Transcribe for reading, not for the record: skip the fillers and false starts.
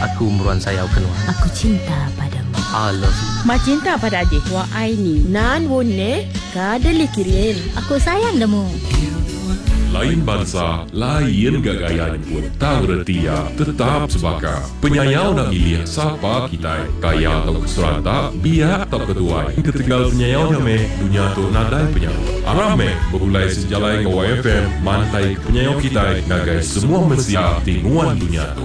Aku meruan sayau kenua. Aku cinta padamu. I love you. Mak cinta pada adik. Wah, ai ni nan wone kadali kirin. Aku sayang kamu. Lain bangsa, lain gagayan pun tak retia, tetap sebaka. Penyayau nak milih siapa kita, kaya atau keserata, biak atau ketuai. Ketinggal penyayau nama, dunia tu nadai penyayau. Arame, berulai sejalai ke YFM, mantai penyayau kita, ngagai semua mesia tinguan dunia tu.